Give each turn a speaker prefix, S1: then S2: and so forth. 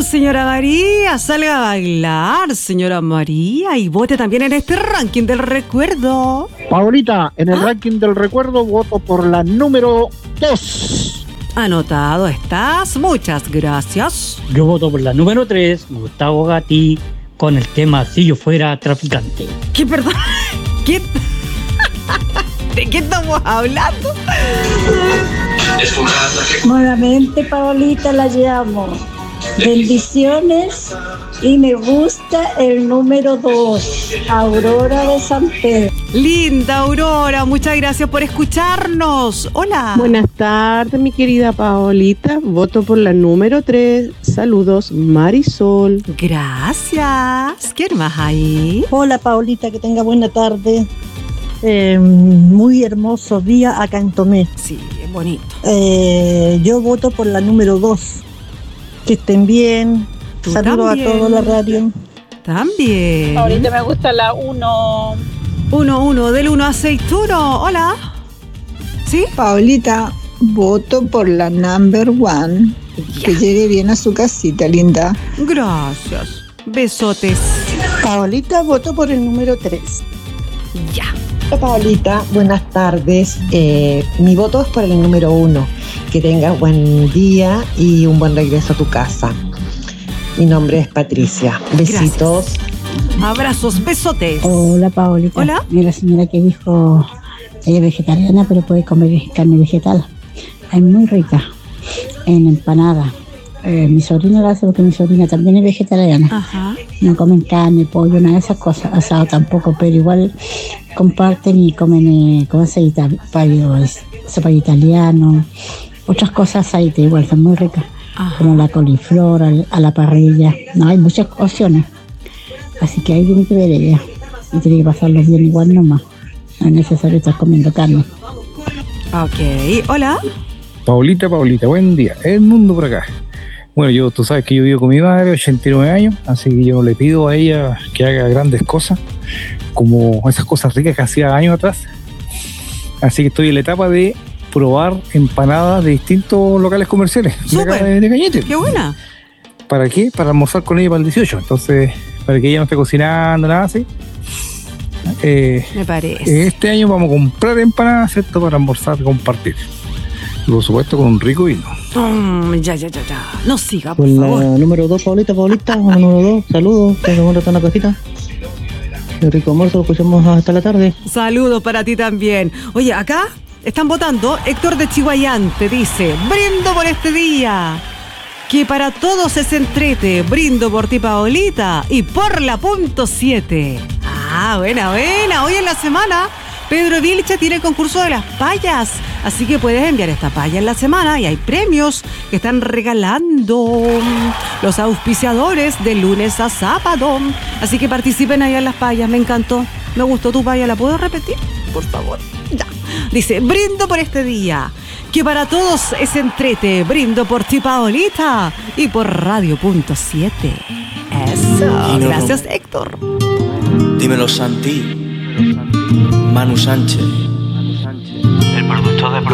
S1: señora María, salga a bailar, señora María, y vote también en este ranking del recuerdo.
S2: Paolita, en el ranking del recuerdo voto por la número 2.
S1: Anotado estás, muchas gracias.
S3: Yo voto por la número 3, Gustavo Gatti, con el tema Si yo fuera traficante.
S1: ¿Qué, perdón? ¿Qué? ¿De qué estamos hablando?
S4: Nuevamente, Paolita, la llamo. Bendiciones y me gusta el número 2, Aurora de San Pedro.
S1: Linda Aurora, muchas gracias por escucharnos. Hola.
S5: Buenas tardes, mi querida Paolita. Voto por la número 3. Saludos, Marisol.
S1: Gracias. ¿Quién más ahí?
S4: Hola, Paolita, que tenga buena tarde. Muy hermoso día acá en Tomé.
S1: Sí, es bonito.
S4: Yo voto por la número 2. Que estén bien. Saludos a todos la radio.
S1: También.
S6: Ahorita me gusta la 1.
S1: 1, del 1 aceituno. Hola. ¿Sí?
S7: Paolita, voto por la number 1. Que llegue bien a su casita, linda.
S1: Gracias. Besotes.
S4: Paolita, voto por el número 3.
S1: Ya.
S8: Hola, Paolita, buenas tardes. Mi voto es por el número 1. Que tengas buen día y un buen regreso a tu casa. Mi nombre es Patricia. Besitos.
S1: Gracias. Abrazos, besotes.
S4: Hola, Paolita.
S1: Hola.
S4: La señora que dijo, ella es vegetariana, pero puede comer carne vegetal. Es muy rica en empanada. Mi sobrina lo hace porque mi sobrina también es vegetariana.
S1: Ajá.
S4: No comen carne, pollo, nada de esas cosas. Asado tampoco, pero igual comparten y comen, ¿cómo se dice? Zapallo italiano. Otras cosas aceite, igual son muy ricas.
S1: Ajá.
S4: Como la coliflor, a la parrilla. No, hay muchas opciones. Así que ahí tiene que ver ella. Y tiene que pasarlo bien igual nomás. No es necesario estar comiendo carne.
S1: Ok. Hola.
S9: Paolita, buen día. El mundo por acá. Bueno, tú sabes que yo vivo con mi madre, 89 años, así que yo le pido a ella que haga grandes cosas, como esas cosas ricas que hacía años atrás. Así que estoy en la etapa de probar empanadas de distintos locales comerciales de Cañete.
S1: ¡Qué buena!
S9: ¿Para qué? Para almorzar con ella para el 18. Entonces, para que ella no esté cocinando, nada así.
S1: Me parece.
S9: Este año vamos a comprar empanadas, ¿cierto? Para almorzar y compartir. Y por supuesto con un rico vino.
S1: Ya. No siga, por
S10: pues
S1: favor.
S10: La número 2, Paolita, la número 2. Saludos, que nos en la casita. Qué rico almuerzo, lo escuchamos hasta la tarde.
S1: Saludos para ti también. Oye, acá están votando. Héctor de Chihuayante dice: brindo por este día, que para todos es entrete. Brindo por ti, Paolita, y por la punto 7. Buena. Hoy en la semana Pedro Vilcha tiene el concurso de las payas, así que puedes enviar esta paya en la semana y hay premios que están regalando los auspiciadores de lunes a sábado, así que participen ahí en las payas. Me encantó, me gustó tu paya. ¿La puedo repetir? Por favor. Ya. Dice: brindo por este día, que para todos es entrete. Brindo por ti, Paolita, y por Radio.7. Eso. Gracias, Héctor.
S11: Dímelo, Santi. Manu Sánchez.
S12: El productor de